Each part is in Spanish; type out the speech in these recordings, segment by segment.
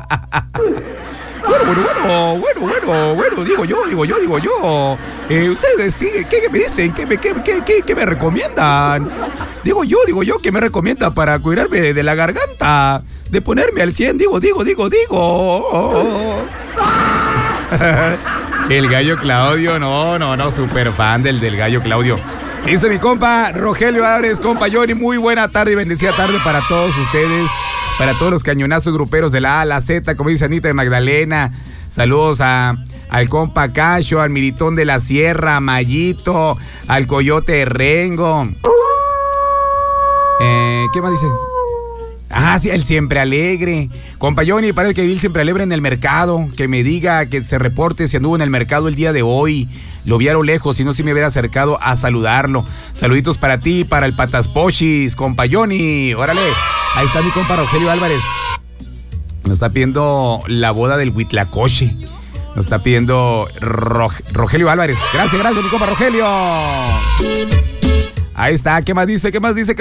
Bueno, digo yo. Ustedes, ¿qué me dicen? ¿Qué me recomiendan? Digo yo, ¿qué me recomiendan para cuidarme de la garganta? De ponerme al 100, digo. El gallo Claudio, no, súper fan del gallo Claudio. Dice mi compa Rogelio Álvarez, compa Johnny, muy buena tarde y bendecida tarde para todos ustedes, para todos los cañonazos gruperos de la A a la Z, como dice Anita de Magdalena. Saludos al compa Cacho, al Miritón de la Sierra, a Mayito, al Coyote de Rengo. ¿Qué más dice? Ah, sí, el Siempre Alegre. Compa Johnny, parece que vi el Siempre Alegre en el mercado. Que me diga, que se reporte si anduvo en el mercado el día de hoy. Lo vi a lo lejos, si no, si me hubiera acercado a saludarlo. Saluditos para ti, para el Patas Pochis, compa Johnny. Órale, ahí está mi compa Rogelio Álvarez. Nos está pidiendo la boda del Huitlacoche. Nos está pidiendo Rogelio Álvarez. Gracias, mi compa Rogelio. Ahí está, ¿qué más dice? ¿Qué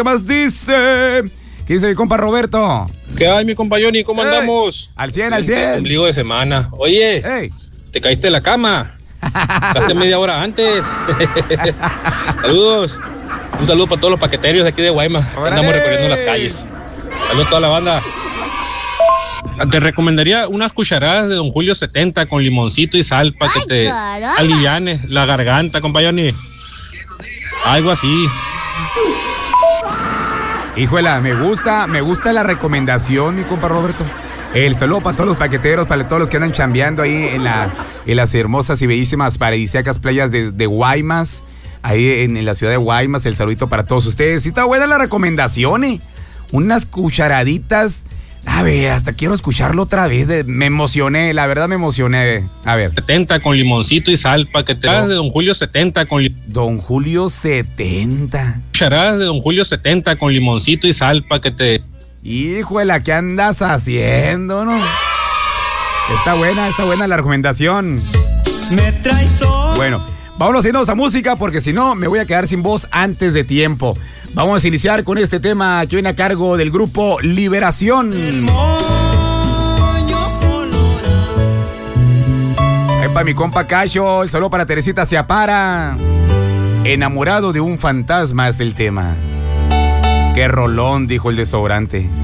dice mi compa Roberto? ¿Qué hay, mi compa Johnny? ¿Cómo andamos? Al 100. Ombligo de semana. Oye, te caíste de la cama. Hace media hora antes. Saludos. Un saludo para todos los paqueterios de aquí de Guaymas. Andamos recorriendo las calles. Saludos a toda la banda. Te recomendaría unas cucharadas de Don Julio 70 con limoncito y sal para que te aliviane la garganta, compa Johnny. Algo así. Híjola, me gusta la recomendación, mi compa Roberto. El saludo para todos los paqueteros, para todos los que andan chambeando ahí en las hermosas y bellísimas paradisíacas playas de Guaymas, ahí en la ciudad de Guaymas. El saludito para todos ustedes. Sí, está buena la recomendación, unas cucharaditas. A ver, hasta quiero escucharlo otra vez. Me emocioné, la verdad me emocioné. A ver. 70 con limoncito y sal para que te hagas de Don Julio 70 con Don Julio 70. Cucharadas de Don Julio 70 con limoncito y sal para que te... Híjole, ¿qué andas haciendo, no? Está buena la recomendación. Me traes todo. Bueno, vámonos a irnos a música porque si no me voy a quedar sin voz antes de tiempo. Vamos a iniciar con este tema que viene a cargo del grupo Liberación. Ahí para mi compa Cacho, el saludo para Teresita Seapara. Enamorado de un fantasma es el tema. Qué rolón, dijo el desodorante.